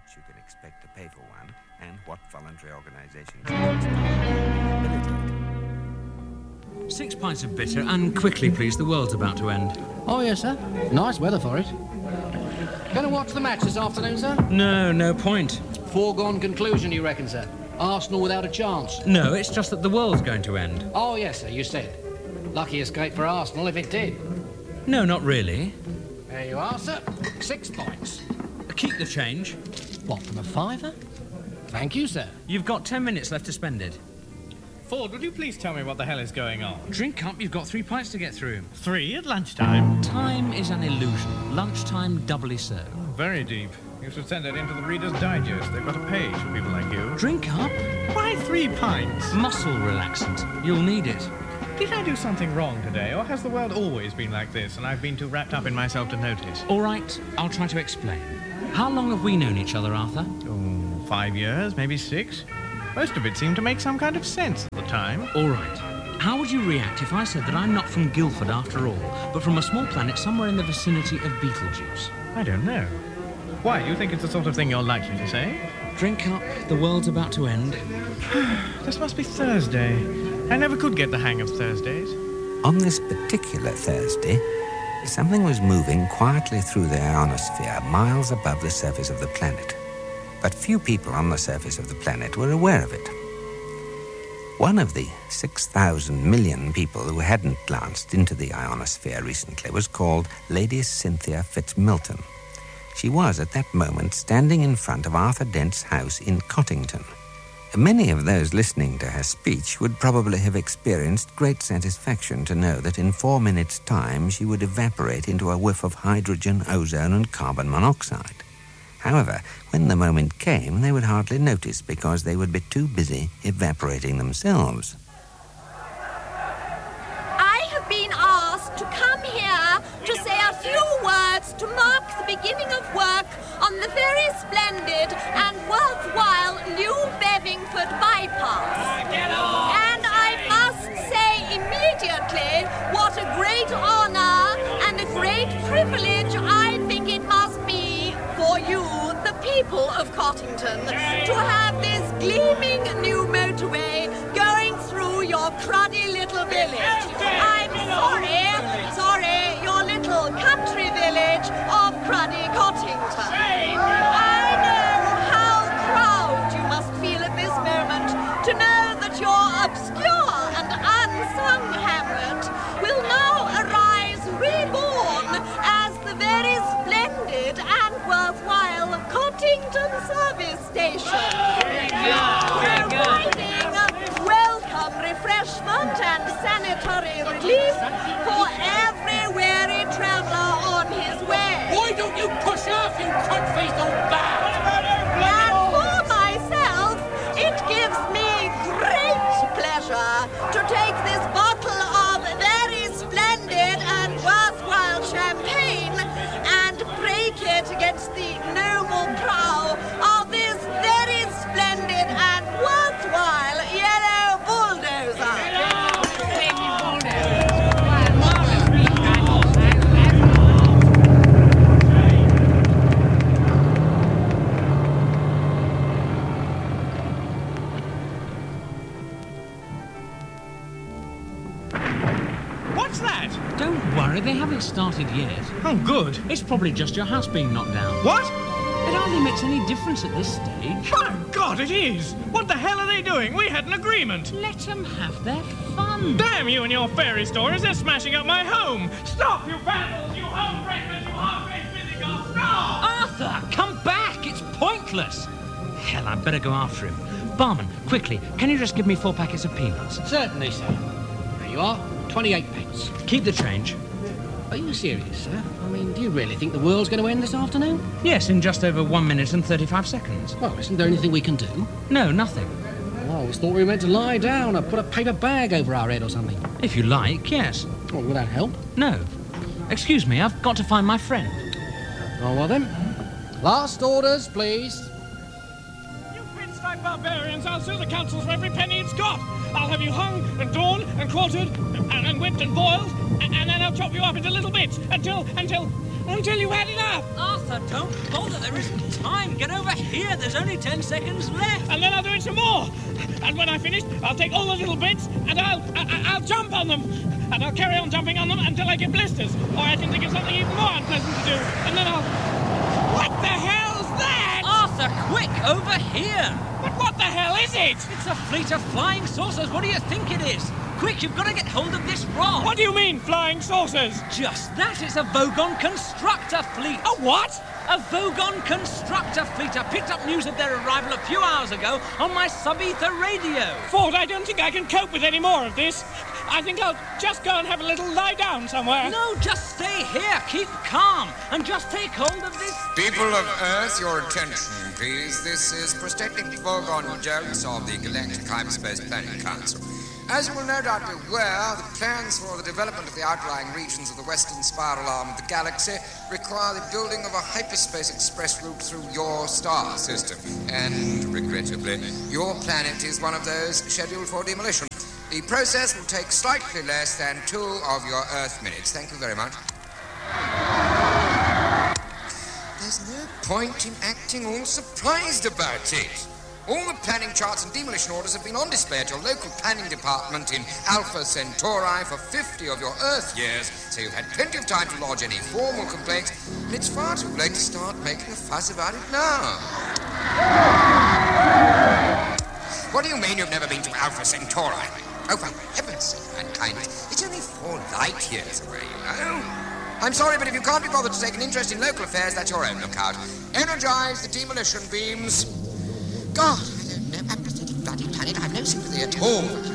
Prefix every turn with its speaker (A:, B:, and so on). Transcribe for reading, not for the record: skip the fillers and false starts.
A: you can expect to pay for one, and what voluntary organisations you can rehabilitate.
B: 6 pints of bitter, and quickly, please. The world's about to end.
C: Oh, yes, sir. Nice weather for it. Going to watch the match this afternoon, sir?
B: No point.
C: Foregone conclusion, you reckon, sir? Arsenal without a chance?
B: No, it's just that the world's going to end.
C: Oh, yes, sir, you said. Lucky escape for Arsenal if it did.
B: No, not really.
C: There you are, sir. 6 points.
B: Keep the change.
C: What, from a fiver? Thank you, sir.
B: You've got 10 minutes left to spend it.
D: Ford, would you please tell me what the hell is going on?
B: Drink up, you've got 3 pints to get through.
D: 3 at lunchtime?
B: Time is an illusion. Lunchtime doubly so.
D: Very deep. You should send it into the Reader's Digest. They've got a page for people like you.
B: Drink up.
D: Why 3 pints?
B: Muscle relaxant. You'll need it.
D: Did I do something wrong today, or has the world always been like this, and I've been too wrapped up in myself to notice?
B: All right, I'll try to explain. How long have we known each other, Arthur?
D: 5 years, maybe 6. Most of it seemed to make some kind of sense at the time.
B: All right. How would you react if I said that I'm not from Guildford after all, but from a small planet somewhere in the vicinity of Beetlejuice?
D: I don't know. Why, you think it's the sort of thing you're likely to say?
B: Drink up, the world's about to end.
D: This must be Thursday. I never could get the hang of Thursdays.
A: On this particular Thursday, something was moving quietly through the ionosphere miles above the surface of the planet. But few people on the surface of the planet were aware of it. One of the 6,000 million people who hadn't glanced into the ionosphere recently was called Lady Cynthia Fitzmilton. She was, at that moment, standing in front of Arthur Dent's house in Cottington. Many of those listening to her speech would probably have experienced great satisfaction to know that in 4 minutes' time she would evaporate into a whiff of hydrogen, ozone, and carbon monoxide. However, when the moment came, they would hardly notice because they would be too busy evaporating themselves.
E: I have been asked to come here to say a few words to mark the beginning of work on the very splendid and worthwhile new Bevingford bypass. And I must say immediately what a great honour and a great privilege I think it must be for you, the people of Cottington, to have this gleaming new motorway going through your cruddy little village. I'm sorry, your little country village of cruddy Cottington. I know how proud you must feel at this moment to know that your obscure and unsung hamlet will now arise reborn as the very splendid and worthwhile Cottington Service Station. Providing welcome refreshment and sanitary relief for every weary traveller on his way.
F: Why don't you push off, you cunt-faced old bat?
E: And for myself, it gives me great pleasure to take this bottle of very splendid and worthwhile champagne and break it against the noble prow of this very splendid and worthwhile yellow bulldozer.
D: What's that?
B: Don't worry, they haven't started yet.
D: Oh, good.
B: It's probably just your house being knocked down.
D: What?
B: It hardly makes any difference at this stage.
D: My God, it is! What the hell are they doing? We had an agreement.
B: Let them have their fun.
D: Damn you and your fairy stories! They're smashing up my home! Stop, you vandals! You home-breakers! You half-baked visigoths! Stop!
B: Arthur, come back! It's pointless. Hell, I'd better go after him. Barman, quickly, can you just give me 4 packets of peanuts?
C: Certainly, sir. There you are. 28 pence.
B: Keep the change.
C: Are you serious, sir? I mean, do you really think the world's going to end this afternoon?
B: Yes, in just over 1 minute and 35 seconds.
C: Well, isn't there anything we can do?
B: No, nothing.
C: Oh, I always thought we were meant to lie down or put a paper bag over our head or something.
B: If you like, yes.
C: Well, will that help?
B: No. Excuse me, I've got to find my friend.
C: Oh, well then. Last orders, please.
D: You pin-stripe barbarians! I'll sue the councils for every penny it's got! I'll have you hung and drawn and quartered and whipped and boiled, and then I'll chop you up into little bits until you've had enough!
B: Arthur, don't bother. there isn't time. Get over here. There's only 10 seconds left.
D: And then I'll do it some more. And when I finish, I'll take all the little bits and I'll jump on them. And I'll carry on jumping on them until I get blisters. Or I can think of something even more unpleasant to do. And then I'll... What the hell's that?
B: Arthur, quick, over here.
D: But what the hell is it?
B: It's a fleet of flying saucers. What do you think it is? Quick, you've got to get hold of this rod.
D: What do you mean, flying saucers?
B: Just that. It's a Vogon constructor fleet.
D: A what?
B: A Vogon constructor fleet. I picked up news of their arrival a few hours ago on my sub-ether radio.
D: Ford, I don't think I can cope with any more of this. I think I'll just go and have a little lie down somewhere.
B: No, just stay here. Keep calm and just take hold of this.
G: People of Earth, your attention, please. This is Prosthetic Vogon Jokes of the Galactic Hyperspace Planning Council. As you will no doubt be aware, the plans for the development of the outlying regions of the western spiral arm of the galaxy require the building of a hyperspace express route through your star system. And, regrettably, your planet is one of those scheduled for demolition. The process will take slightly less than 2 of your Earth minutes. Thank you very much. There's no point in acting all surprised about it. All the planning charts and demolition orders have been on display at your local planning department in Alpha Centauri for 50 of your Earth years, so you've had plenty of time to lodge any formal complaints, and it's far too late to start making a fuss about it now. What do you mean you've never been to Alpha Centauri? Oh, for heaven's sake, mankind, it's only 4 light years away, you know. I'm sorry, but if you can't be bothered to take an interest in local affairs, that's your own lookout. Energize the demolition beams. God, I don't know, I'm pathetic bloody planet. I've no sympathy at all.